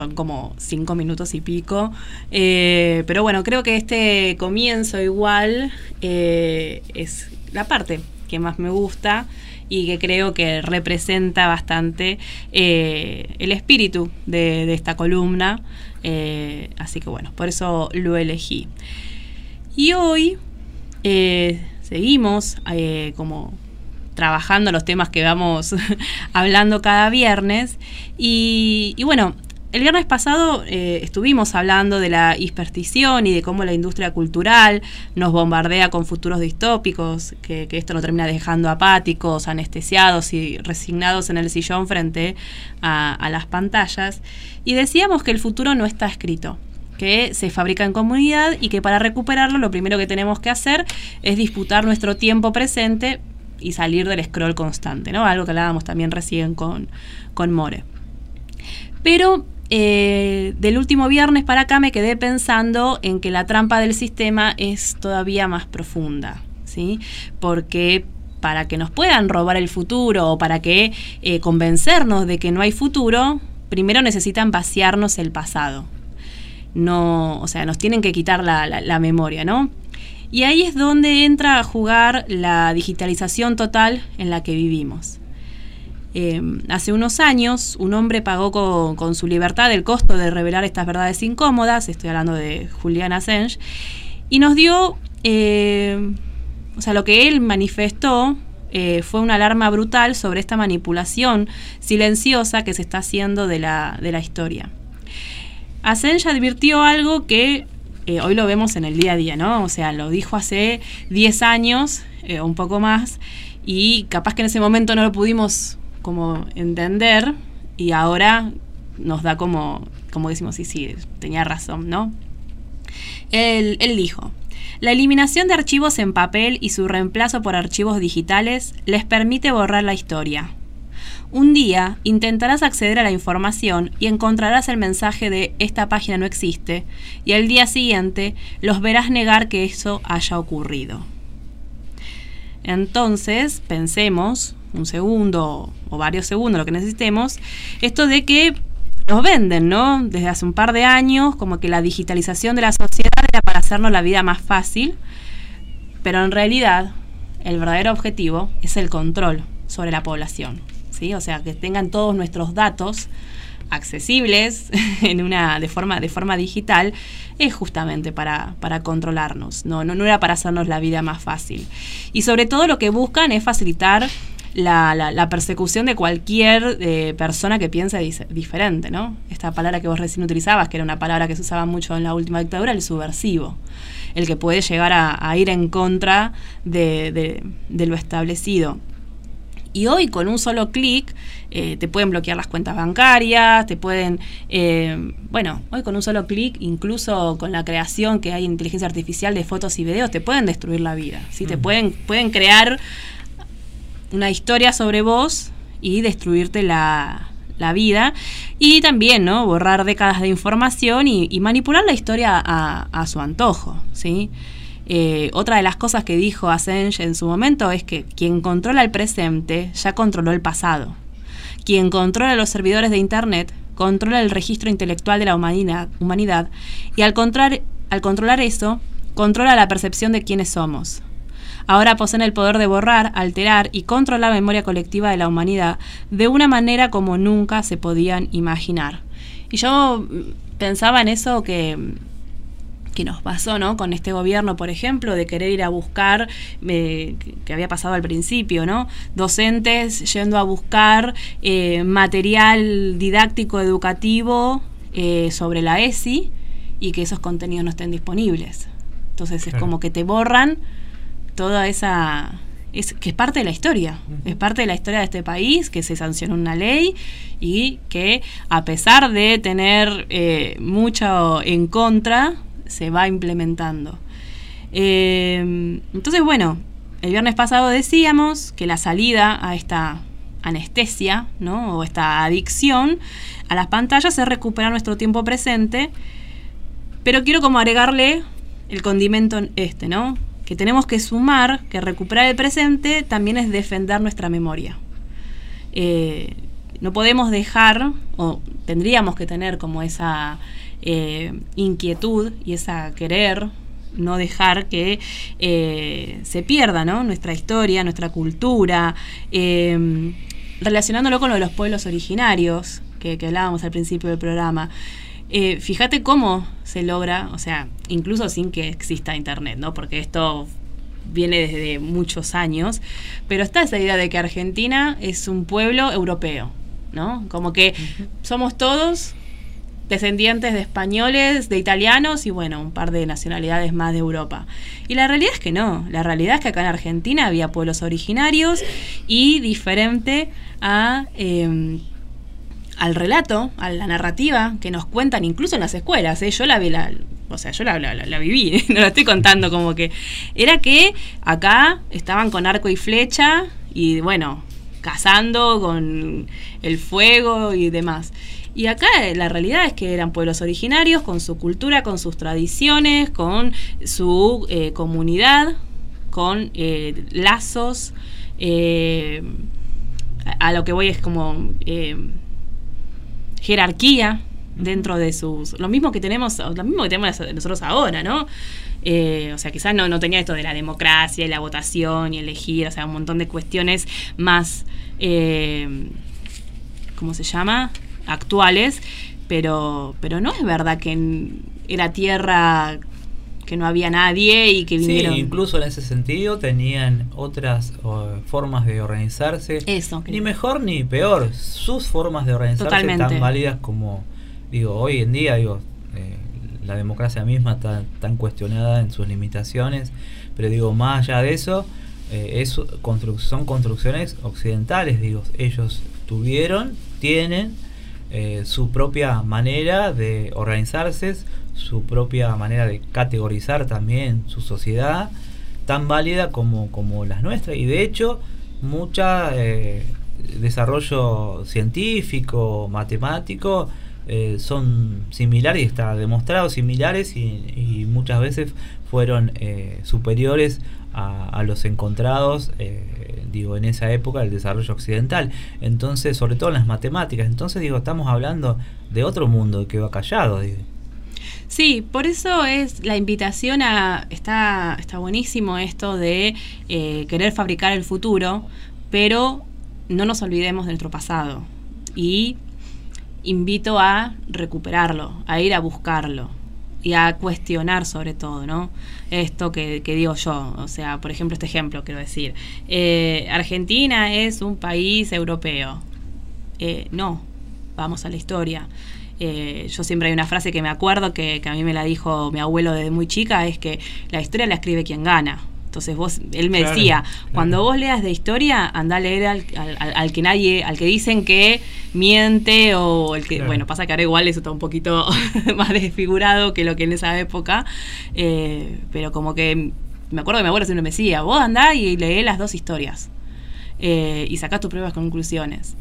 son como 5 minutos y pico. Pero bueno, creo que este comienzo igual es la parte que más me gusta y que creo que representa bastante el espíritu de esta columna. Así que bueno, por eso lo elegí. Y hoy seguimos como trabajando los temas que vamos hablando cada viernes. Y bueno, el viernes pasado estuvimos hablando de la hiperstición y de cómo la industria cultural nos bombardea con futuros distópicos, que esto nos termina dejando apáticos, anestesiados y resignados en el sillón frente a las pantallas. Y decíamos que el futuro no está escrito, que se fabrica en comunidad y que para recuperarlo lo primero que tenemos que hacer es disputar nuestro tiempo presente y salir del scroll constante, ¿no? Algo que hablábamos también recién con More. Pero del último viernes para acá me quedé pensando en que la trampa del sistema es todavía más profunda, ¿sí? Porque para que nos puedan robar el futuro o para que convencernos de que no hay futuro, primero necesitan vaciarnos el pasado. No, o sea, nos tienen que quitar la memoria, ¿no? Y ahí es donde entra a jugar la digitalización total en la que vivimos. Hace unos años, un hombre pagó con su libertad el costo de revelar estas verdades incómodas, estoy hablando de Julian Assange, y nos dio, o sea, lo que él manifestó fue una alarma brutal sobre esta manipulación silenciosa que se está haciendo de la historia. Assange advirtió algo que hoy lo vemos en el día a día, ¿no? O sea, lo dijo hace 10 años, un poco más, y capaz que en ese momento no lo pudimos como entender, y ahora nos da como decimos, sí, tenía razón, ¿no? Él dijo: la eliminación de archivos en papel y su reemplazo por archivos digitales les permite borrar la historia. Un día intentarás acceder a la información y encontrarás el mensaje de esta página no existe, y al día siguiente los verás negar que eso haya ocurrido. Entonces, pensemos un segundo o varios segundos, lo que necesitemos, esto de que nos venden, ¿no? Desde hace un par de años, como que la digitalización de la sociedad era para hacernos la vida más fácil, pero en realidad el verdadero objetivo es el control sobre la población, ¿sí? O sea, que tengan todos nuestros datos accesibles de forma digital, es justamente para controlarnos, no era para hacernos la vida más fácil. Y sobre todo lo que buscan es facilitar la persecución de cualquier persona que piense diferente, ¿no? Esta palabra que vos recién utilizabas, que era una palabra que se usaba mucho en la última dictadura, el subversivo, el que puede llegar a ir en contra de lo establecido. Y hoy con un solo clic te pueden bloquear las cuentas bancarias, te pueden, hoy con un solo clic, incluso con la creación que hay en inteligencia artificial de fotos y videos, te pueden destruir la vida, ¿sí? Te pueden crear una historia sobre vos y destruirte la vida, y también, ¿no?, borrar décadas de información y manipular la historia a su antojo, ¿sí? Otra de las cosas que dijo Assange en su momento es que quien controla el presente ya controló el pasado. Quien controla los servidores de Internet controla el registro intelectual de la humanidad y al controlar eso, controla la percepción de quiénes somos. Ahora poseen el poder de borrar, alterar y controlar la memoria colectiva de la humanidad de una manera como nunca se podían imaginar. Y yo pensaba en eso que nos pasó, ¿no?, con este gobierno, por ejemplo, de querer ir a buscar, que había pasado al principio, ¿no?, docentes yendo a buscar material didáctico educativo sobre la ESI y que esos contenidos no estén disponibles. Entonces es como que te borran toda esa... que es parte de la historia, es parte de la historia de este país, que se sancionó una ley y que a pesar de tener mucho en contra, se va implementando. Entonces, bueno, el viernes pasado decíamos que la salida a esta anestesia, ¿no?, o esta adicción a las pantallas es recuperar nuestro tiempo presente, pero quiero como agregarle el condimento ¿no?, que tenemos que sumar que recuperar el presente también es defender nuestra memoria. No podemos dejar, o tendríamos que tener como esa inquietud y esa querer, no dejar que se pierda, ¿no?, nuestra historia, nuestra cultura, relacionándolo con lo de los pueblos originarios que hablábamos al principio del programa. Fíjate cómo se logra, o sea, incluso sin que exista internet, ¿no?, porque esto viene desde muchos años, pero está esa idea de que Argentina es un pueblo europeo, ¿no? Como que somos todos descendientes de españoles, de italianos y bueno, un par de nacionalidades más de Europa. Y la realidad es que no, la realidad es que acá en Argentina había pueblos originarios y diferente al relato, a la narrativa que nos cuentan incluso en las escuelas. Yo la vi, yo la viví, no la estoy contando, como que era que acá estaban con arco y flecha y bueno, cazando con el fuego y demás. Y acá la realidad es que eran pueblos originarios con su cultura, con sus tradiciones, con su comunidad, con lazos. A lo que voy es como jerarquía dentro de sus... Lo mismo que tenemos nosotros ahora, ¿no? O sea, quizás no tenía esto de la democracia y la votación y elegir, o sea, un montón de cuestiones más, ¿cómo se llama?, actuales, pero no es verdad que era tierra que no había nadie y que vinieron... Sí, incluso en ese sentido tenían otras formas de organizarse. Eso, ni mejor ni peor, sus formas de organizarse totalmente tan válidas como, digo, hoy en día, la democracia misma está tan cuestionada en sus limitaciones, pero digo, más allá de eso, son construcciones occidentales, digo, ellos tienen su propia manera de organizarse, su propia manera de categorizar también su sociedad, tan válida como las nuestras, y de hecho mucha desarrollo científico, matemático, son similares y está demostrado similares y muchas veces fueron superiores a los encontrados en esa época del desarrollo occidental. Entonces, sobre todo en las matemáticas, entonces estamos hablando de otro mundo que va callado, Sí, por eso es la invitación está buenísimo esto de querer fabricar el futuro, pero no nos olvidemos de nuestro pasado. Y invito a recuperarlo, a ir a buscarlo y a cuestionar sobre todo, ¿no? Esto que digo yo, o sea, por ejemplo, este ejemplo quiero decir, Argentina es un país europeo. No, vamos a la historia. Yo siempre hay una frase que me acuerdo que a mí me la dijo mi abuelo desde muy chica, es que la historia la escribe quien gana. Entonces él me decía, cuando vos leas de historia, andá a leer al que dicen que miente o el que, bueno, pasa que ahora igual eso está un poquito más desfigurado que lo que en esa época, pero como que me acuerdo que mi abuelo siempre me decía, vos andá y leé las dos historias y sacá tus propias conclusiones.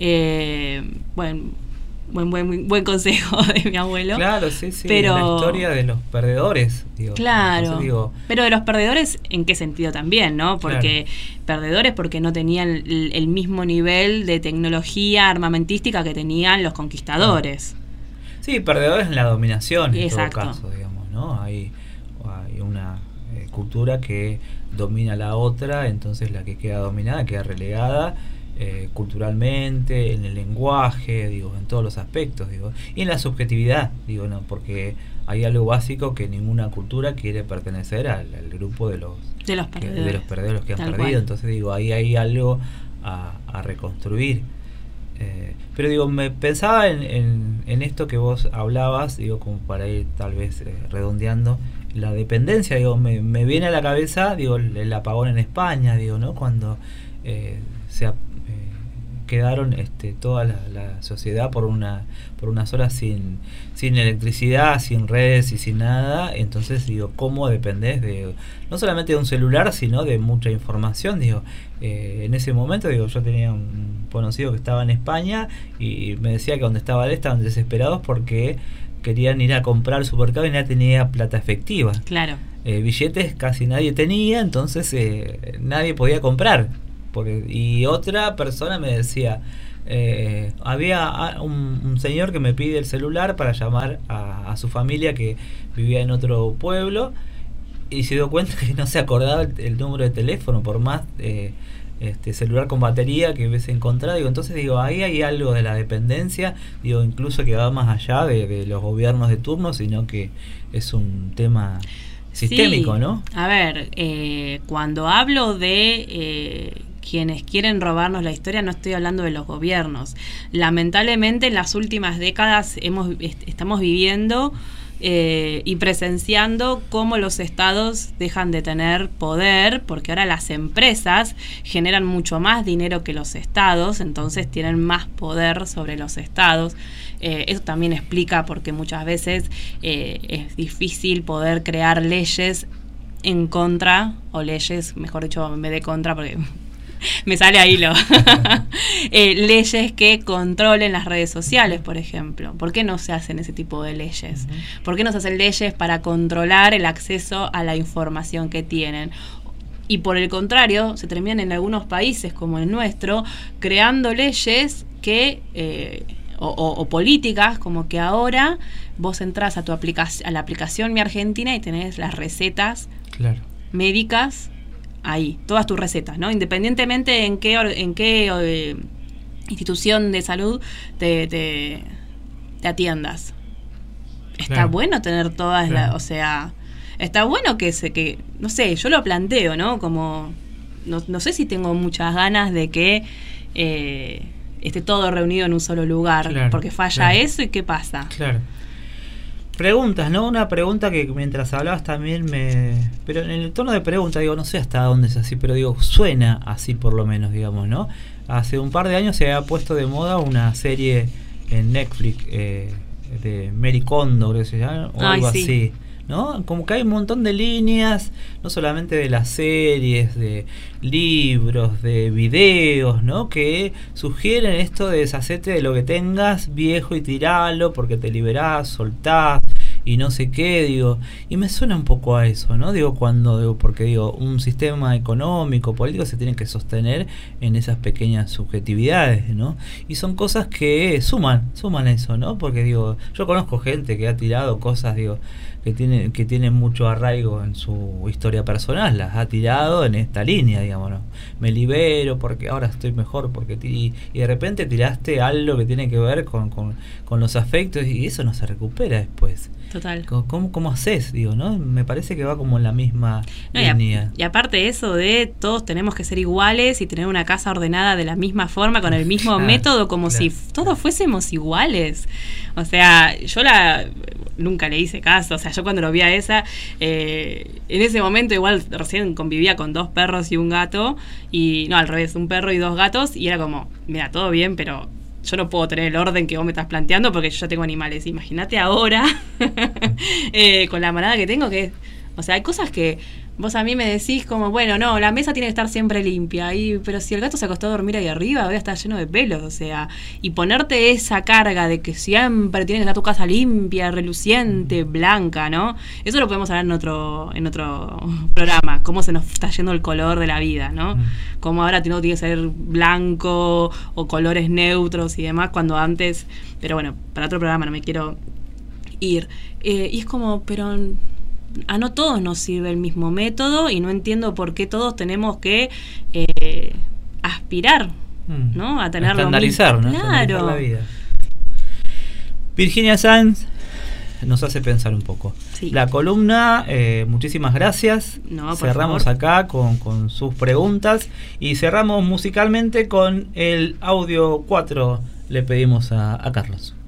Buen consejo de mi abuelo. Claro, sí, pero la historia de los perdedores, claro, entonces, pero de los perdedores, ¿en qué sentido también, no? Porque perdedores porque no tenían el mismo nivel de tecnología armamentística que tenían los conquistadores. Sí, perdedores en la dominación, en Exacto. todo caso, ¿no? Hay una cultura que domina a la otra, entonces la que queda dominada queda relegada culturalmente, en el lenguaje, en todos los aspectos, y en la subjetividad, no, porque hay algo básico que ninguna cultura quiere pertenecer al grupo de los perdedores que han perdido. Cual. Entonces ahí hay algo a reconstruir. Pero me pensaba en esto que vos hablabas, como para ir tal vez redondeando la dependencia, me viene a la cabeza el apagón en España, ¿no? Cuando quedaron toda la sociedad por unas horas sin electricidad, sin redes y sin nada. Entonces cómo dependés no solamente de un celular, sino de mucha información. En ese momento yo tenía un conocido que estaba en España y me decía que donde estaba él estaban desesperados porque querían ir a comprar al supermercado y nadie tenía plata efectiva. Claro. Billetes casi nadie tenía, entonces nadie podía comprar. Y otra persona me decía, había un señor que me pide el celular para llamar a su familia que vivía en otro pueblo, y se dio cuenta que no se acordaba el número de teléfono, por más celular con batería que hubiese encontrado. Digo, entonces digo, ahí hay algo de la dependencia, digo, incluso que va más allá de los gobiernos de turno, sino que es un tema sistémico, sí, ¿no? A ver, cuando hablo de quienes quieren robarnos la historia, no estoy hablando de los gobiernos. Lamentablemente en las últimas décadas estamos viviendo y presenciando cómo los estados dejan de tener poder, porque ahora las empresas generan mucho más dinero que los estados, entonces tienen más poder sobre los estados. Eso también explica por qué muchas veces es difícil poder crear leyes en contra, o leyes, mejor dicho, en vez de contra, porque me sale ahí leyes que controlen las redes sociales, por ejemplo. ¿Por qué no se hacen ese tipo de leyes? ¿Por qué no se hacen leyes para controlar el acceso a la información que tienen? Y por el contrario, se terminan en algunos países como el nuestro creando leyes que o políticas, como que ahora vos entras a la aplicación Mi Argentina y tenés las recetas médicas ahí, todas tus recetas, ¿no? Independientemente en qué institución de salud te atiendas. Está bueno tener todas o sea, está bueno que no sé, yo lo planteo, ¿no? Como no sé si tengo muchas ganas de que esté todo reunido en un solo lugar, porque falla eso y ¿qué pasa? Preguntas, ¿no? Una pregunta que mientras hablabas también pero en el tono de pregunta, digo, no sé hasta dónde es así, pero digo, suena así por lo menos, digamos, ¿no? Hace un par de años se había puesto de moda una serie en Netflix de Mary Kondo, creo que se llama, o algo así, ¿no? Como que hay un montón de líneas, no solamente de las series, de libros, de videos, ¿no? Que sugieren esto de deshacerte de lo que tengas viejo y tiralo porque te liberás, soltás y no sé qué, digo, y me suena un poco a eso, ¿no? Porque un sistema económico, político se tiene que sostener en esas pequeñas subjetividades, ¿no? Y son cosas que suman eso, ¿no? Porque yo conozco gente que ha tirado cosas, que tienen mucho arraigo en su historia personal, las ha tirado en esta línea, digamos, ¿no? Me libero porque ahora estoy mejor, y de repente tiraste algo que tiene que ver con los afectos, y eso no se recupera después. Total. ¿Cómo haces? ¿No? Me parece que va como en la misma línea. Y aparte de eso de todos tenemos que ser iguales y tener una casa ordenada de la misma forma, con el mismo método, como si todos fuésemos iguales. O sea, yo nunca le hice caso. O sea, yo cuando lo vi a esa, en ese momento igual recién convivía con 2 perros y un gato, y no, al revés, un perro y 2 gatos, y era como, mira, todo bien, pero yo no puedo tener el orden que vos me estás planteando porque yo ya tengo animales. Imagínate ahora con la manada que tengo, o sea, hay cosas que vos a mí me decís como, bueno, no, la mesa tiene que estar siempre limpia, pero si el gato se acostó a dormir ahí arriba, voy a estar lleno de pelos, o sea, y ponerte esa carga de que siempre tienes que estar tu casa limpia, reluciente, blanca, ¿no? Eso lo podemos hablar en otro programa, cómo se nos está yendo el color de la vida, ¿no? Cómo ahora tiene que ser blanco o colores neutros y demás, cuando antes, pero bueno, para otro programa no me quiero ir. Y es como, pero a no todos nos sirve el mismo método, y no entiendo por qué todos tenemos que aspirar, ¿no? A tener estandarizar, ¿no? Claro. La vida. Virginia Sanz nos hace pensar un poco. La columna, muchísimas gracias. Cerramos acá con sus preguntas y cerramos musicalmente con el audio 4. Le pedimos a Carlos.